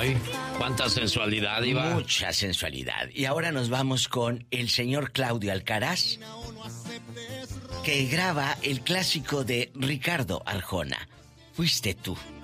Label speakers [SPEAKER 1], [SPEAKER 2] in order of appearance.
[SPEAKER 1] Ay, cuánta sensualidad, Iba.
[SPEAKER 2] Mucha sensualidad. Y ahora nos vamos con el señor Claudio Alcaraz, que graba el clásico de Ricardo Arjona, Fuiste tú.